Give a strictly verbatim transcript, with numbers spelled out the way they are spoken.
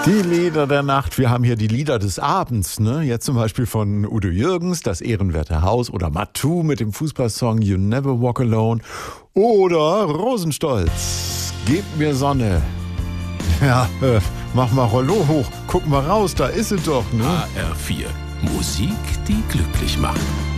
Die Lieder der Nacht, wir haben hier die Lieder des Abends, ne? Jetzt zum Beispiel von Udo Jürgens, Das ehrenwerte Haus, oder Matu mit dem Fußballsong You Never Walk Alone oder Rosenstolz, Gib mir Sonne. Ja, äh, mach mal Rollo hoch, guck mal raus, da ist sie doch, ne? H R vier, Musik, die glücklich macht.